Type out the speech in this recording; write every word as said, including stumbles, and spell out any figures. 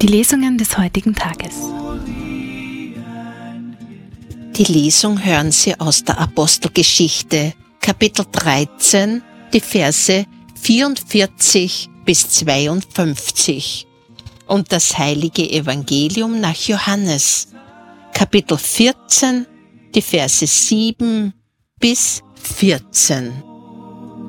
Die Lesungen des heutigen Tages. Die Lesung hören Sie aus der Apostelgeschichte, Kapitel dreizehn, die Verse vierundvierzig bis zweiundfünfzig und das heilige Evangelium nach Johannes, Kapitel vierzehn, die Verse sieben bis vierzehn.